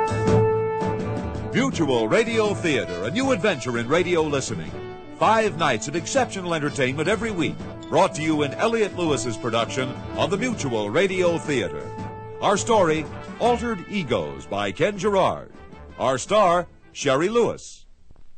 Mutual Radio Theater, a new adventure in radio listening. 5 nights of exceptional entertainment every week, brought to you in Elliott Lewis's production of the Mutual Radio Theater. Our story, Altered Egos by Ken Gerard. Our star, Sherry Lewis.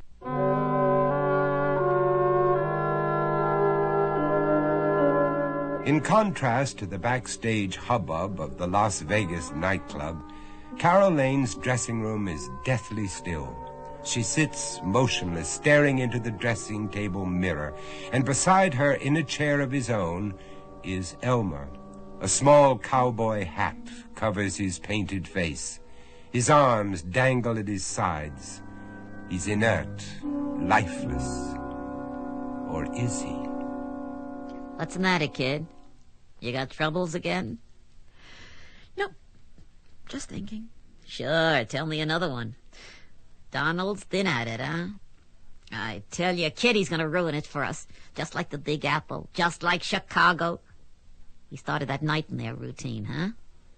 In contrast to the backstage hubbub of the Las Vegas nightclub, Carol Lane's dressing room is deathly still. She sits motionless, staring into the dressing table mirror, and beside her, in a chair of his own, is Elmer. A small cowboy hat covers his painted face. His arms dangle at his sides. He's inert, lifeless. Or is he? What's the matter, kid? You got troubles again? No, just thinking. Sure, tell me another one. Donald's been at it, huh? I tell you, Kitty's gonna ruin it for us. Just like the Big Apple, just like Chicago. He started that nightmare routine, huh?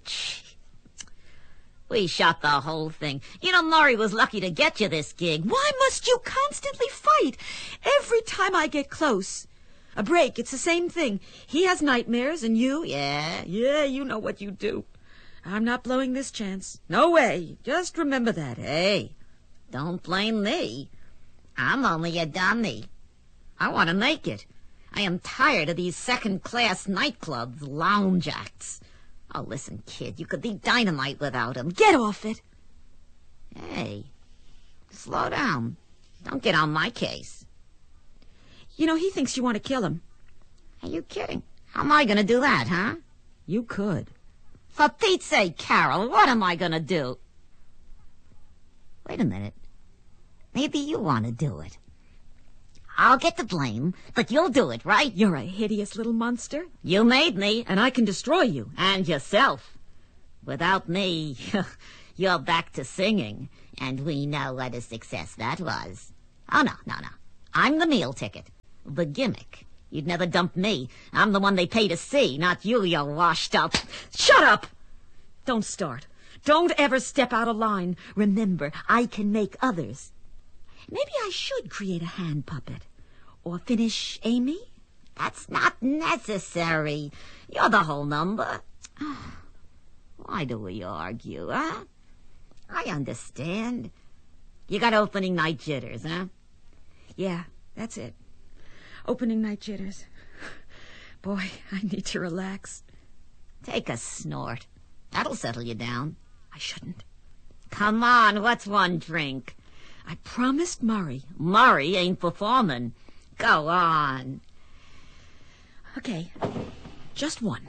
We shot the whole thing. You know, Murray was lucky to get you this gig. Why must you constantly fight? Every time I get close. A break, it's the same thing. He has nightmares, and you... Yeah, you know what you do. I'm not blowing this chance. No way. Just remember that. Hey, don't blame me. I'm only a dummy. I want to make it. I am tired of these second-class nightclubs, lounge acts. Oh, listen, kid, you could be dynamite without him. Get off it. Hey, slow down. Don't get on my case. You know, he thinks you want to kill him. Are you kidding? How am I going to do that, huh? You could. For Pete's sake, Carol, what am I going to do? Wait a minute. Maybe you want to do it. I'll get the blame, but you'll do it, right? You're a hideous little monster. You made me. And I can destroy you. And yourself. Without me, you're back to singing. And we know what a success that was. Oh, no. I'm the meal ticket. The gimmick. You'd never dump me. I'm the one they pay to see, not you washed up. Shut up! Don't start. Don't ever step out of line. Remember, I can make others. Maybe I should create a hand puppet. Or finish Amy? That's not necessary. You're the whole number. Why do we argue, huh? I understand. You got opening night jitters, huh? Yeah, that's it. Opening night jitters. Boy, I need to relax. Take a snort. That'll settle you down. I shouldn't. Come on, what's one drink? I promised Murray. Murray ain't performing. Go on. Okay, just one.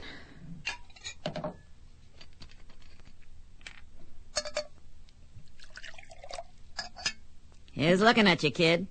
Here's looking at you, kid.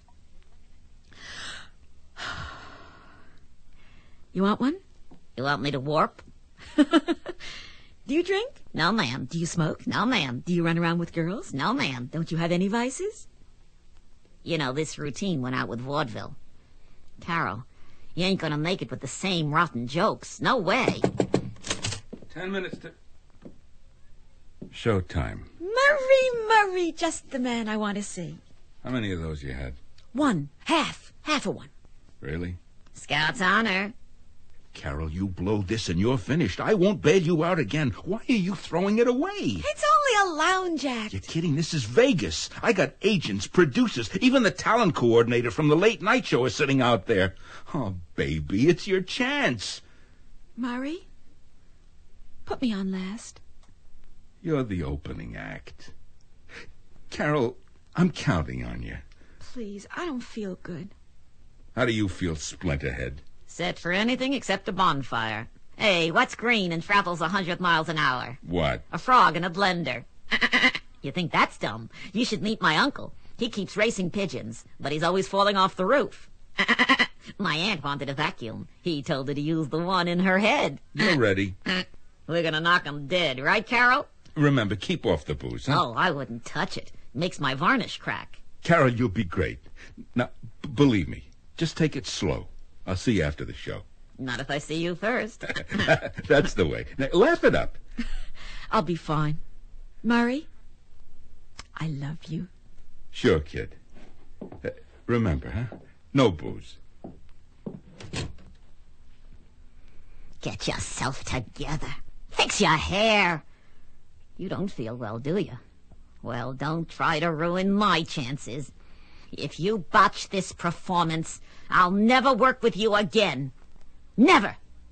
You want one? You want me to warp? Do you drink? No, ma'am. Do you smoke? No, ma'am. Do you run around with girls? No, ma'am. Don't you have any vices? You know, this routine went out with vaudeville. Carol, you ain't gonna make it with the same rotten jokes. No way. 10 minutes to... Showtime. Murray, just the man I want to see. How many of those you had? One. Half of one. Really? Scout's honor. Carol, you blow this and you're finished. I won't bail you out again. Why are you throwing it away? It's only a lounge act. You're kidding. This is Vegas. I got agents, producers, even the talent coordinator from the late night show is sitting out there. Oh, baby, it's your chance. Murray, put me on last. You're the opening act. Carol, I'm counting on you. Please, I don't feel good. How do you feel, Splinterhead? Set for anything except a bonfire. Hey, what's green and travels 100 miles an hour? What? A frog in a blender. You think that's dumb? You should meet my uncle. He keeps racing pigeons, but he's always falling off the roof. My aunt wanted a vacuum. He told her to use the one in her head. You're ready. We're gonna knock him dead, right, Carol? Remember, keep off the booze, huh? Oh, I wouldn't touch it. Makes my varnish crack. Carol, you'll be great. Now, believe me, just take it slow. I'll see you after the show. Not if I see you first. That's the way. Now, laugh it up. I'll be fine. Murray, I love you. Sure, kid. Remember, huh? No booze. Get yourself together. Fix your hair. You don't feel well, do you? Well, don't try to ruin my chances. If you botch this performance, I'll never work with you again. Never.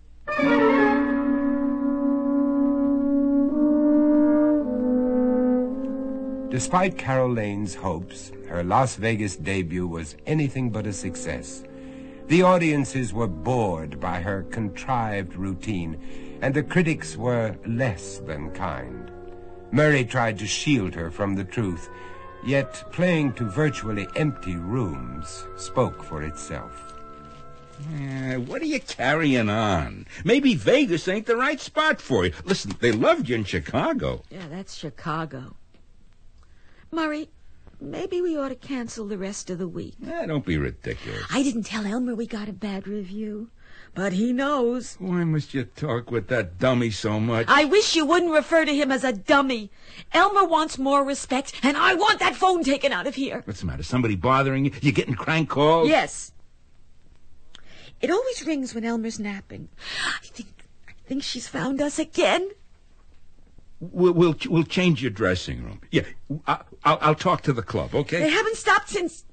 Despite Carol Lane's hopes, her Las Vegas debut was anything but a success. The audiences were bored by her contrived routine, and the critics were less than kind. Murray tried to shield her from the truth, yet playing to virtually empty rooms spoke for itself. What are you carrying on? Maybe Vegas ain't the right spot for you. Listen, they loved you in Chicago. Yeah, that's Chicago. Murray, maybe we ought to cancel the rest of the week. Don't be ridiculous. I didn't tell Elmer we got a bad review, but he knows. Why must you talk with that dummy so much? I wish you wouldn't refer to him as a dummy. Elmer wants more respect, and I want that phone taken out of here. What's the matter? Somebody bothering you? You getting crank calls? Yes. It always rings when Elmer's napping. I think she's found us again. We'll change your dressing room. Yeah, I'll talk to the club, okay? They haven't stopped since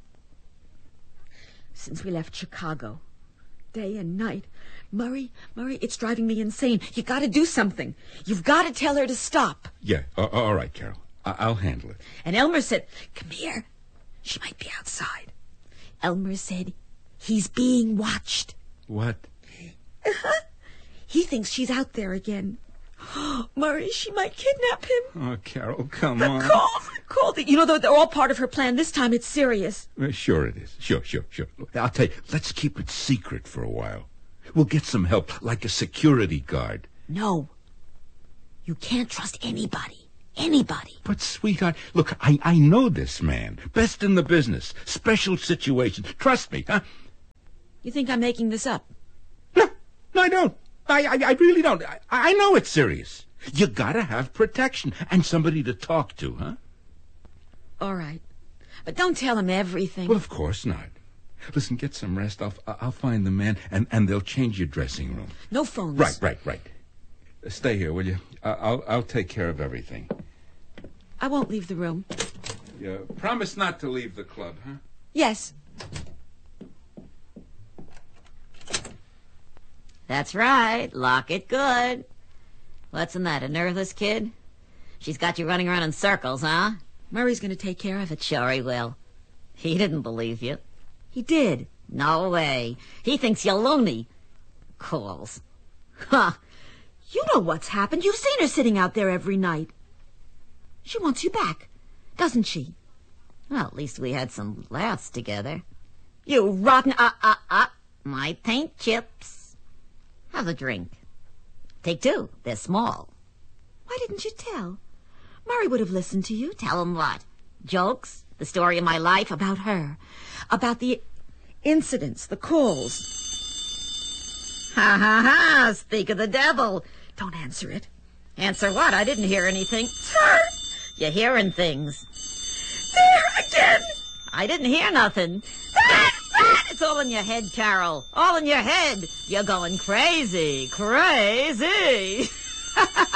we left Chicago. Day and night. Murray, it's driving me insane. You got to do something. You've got to tell her to stop. Yeah, all right, Carol. I'll handle it. And Elmer said, come here. She might be outside. Elmer said he's being watched. What? He thinks she's out there again. Murray, she might kidnap him. Oh, Carol, come on. Call. You know, they're all part of her plan. This time it's serious. Sure it is. Sure. Look, I'll tell you, let's keep it secret for a while. We'll get some help, like a security guard. No. You can't trust anybody. Anybody. But, sweetheart, look, I know this man. Best in the business. Special situation. Trust me, huh? You think I'm making this up? No, I don't. I really don't. I know it's serious. You gotta have protection and somebody to talk to, huh? All right. But don't tell him everything. Well, of course not. Listen, get some rest. I'll find the man, and they'll change your dressing room. No phones. Right. Stay here, will you? I'll take care of everything. I won't leave the room. Yeah, promise not to leave the club, huh? Yes. That's right. Lock it good. What's in that, a nervous kid? She's got you running around in circles, huh? Murray's going to take care of it. Sure he will. He didn't believe you. He did. No way. He thinks you're loony. Calls. Huh. You know what's happened. You've seen her sitting out there every night. She wants you back, doesn't she? Well, at least we had some laughs together. You rotten... My paint chips. Have a drink. Take two. They're small. Why didn't you tell? Murray would have listened to you. Tell him what? Jokes? The story of my life? About her. About the incidents, the calls. Ha! Speak of the devil. Don't answer it. Answer what? I didn't hear anything. It's her. You're hearing things. There again. I didn't hear nothing. It's all in your head, Carol. All in your head. You're going crazy.